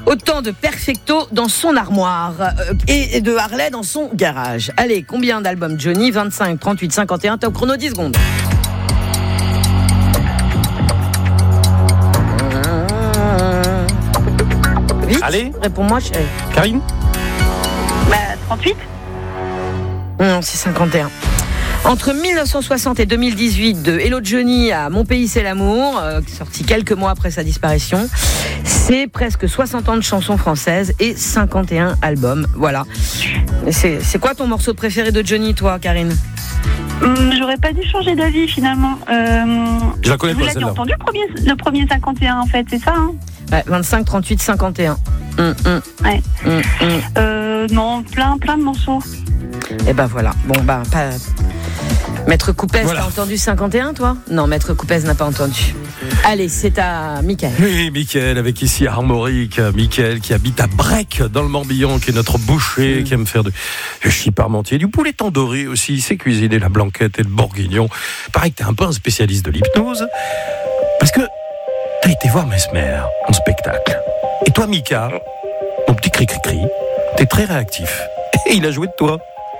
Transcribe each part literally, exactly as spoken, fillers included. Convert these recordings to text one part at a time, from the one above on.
Autant de Perfecto dans son armoire euh, et de Harley dans son garage. Allez, combien d'albums Johnny ? vingt-cinq, trente-huit, cinquante et un, top chrono, dix secondes. Vite, allez, réponds-moi, chérie. Karine ? Bah, trente-huit. Non, c'est cinquante et un. Entre dix-neuf cent soixante et deux mille dix-huit, de Hello Johnny à Mon pays c'est l'amour, euh, sorti quelques mois après sa disparition, c'est presque soixante ans de chansons françaises et cinquante et un albums. Voilà. C'est, c'est quoi ton morceau préféré de Johnny, toi, Karine ? Hum, j'aurais pas dû changer d'avis finalement. Euh, Je la connais vous pas, l'avez celle-là. entendu le premier, le premier cinquante et un en fait, c'est ça hein Ouais, vingt-cinq, trente-huit, cinquante et un. Hum, hum. Ouais. Hum, hum. Euh, non, plein, plein de morceaux. Et ben voilà. Bon, bah, pas. Maître Coupez, Voilà. T'as entendu cinquante et un, toi ? Non, Maître Coupez n'a pas entendu. Allez, c'est à Mickaël. Oui, Mickaël, avec ici Armorique. Mickaël qui habite à Brec, dans le Morbihan, qui est notre boucher, mmh. qui aime faire du ch'ti parmentier, du poulet tandoori aussi. Il sait cuisiner la blanquette et le bourguignon. Pareil que t'es un peu un spécialiste de l'hypnose. Parce que t'as été voir Mesmer en spectacle. Et toi, Mika, mon petit cri-cri-cri, t'es très réactif. Et il a joué de toi.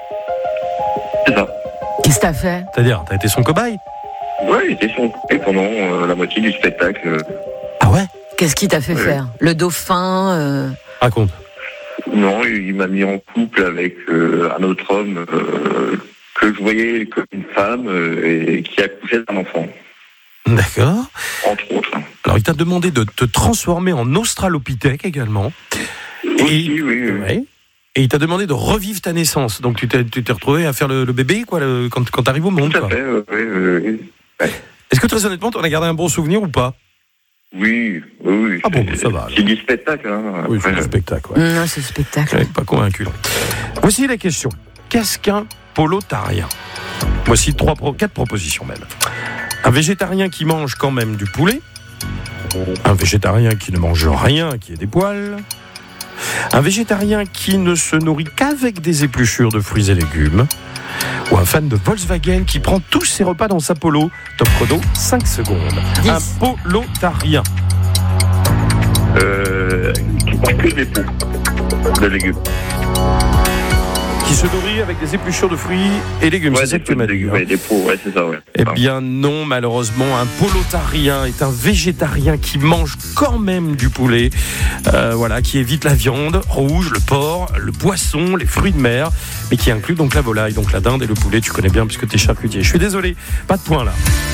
C'est ça. Qu'est-ce que t'as fait ? C'est-à-dire, t'as été son cobaye ? Ouais, j'étais son copain pendant euh, la moitié du spectacle. Ah ouais ? Qu'est-ce qui t'a fait Ouais. faire ? Le dauphin euh... Raconte. Non, il m'a mis en couple avec euh, un autre homme euh, que je voyais comme une femme euh, et qui accouchait d'un enfant, D'accord. entre autres. Alors, il t'a demandé de te transformer en australopithèque également. Aussi, oui. oui. Ouais. Et il t'a demandé de revivre ta naissance. Donc, tu t'es, tu t'es retrouvé à faire le, le bébé, quoi, le, quand, quand t'arrives au monde, Tout à quoi. fait, euh, oui, euh, oui. Ouais. Est-ce que, très honnêtement, t'en as gardé un bon souvenir ou pas ? Oui, oui, oui. Ah bon, c'est, ça va, C'est du spectacle, hein. Oui, c'est Après, un spectacle, ouais. Non, c'est le spectacle. Ouais, pas convaincu, non. Voici la question. Qu'est-ce qu'un polotarien ? Voici trois, pro- quatre propositions même. Un végétarien qui mange quand même du poulet. Un végétarien qui ne mange rien, qui ait des poils. Un végétarien qui ne se nourrit qu'avec des épluchures de fruits et légumes. Ou un fan de Volkswagen qui prend tous ses repas dans sa polo. Top chrono, cinq secondes. dix. Un polotarien. Euh, qui mange que des pots de légumes. Qui se nourrit avec des épluchures de fruits et légumes. Ouais, c'est ça des que tu pots m'as de dit. légumes, hein. ouais, des pots, ouais, c'est ça, ouais. Eh bien non, malheureusement, un polotarien est un végétarien qui mange quand même du poulet, euh, voilà, qui évite la viande rouge, le porc, le poisson, les fruits de mer, mais qui inclut donc la volaille, donc la dinde et le poulet, tu connais bien puisque tu es charcutier. Je suis désolé, pas de point là.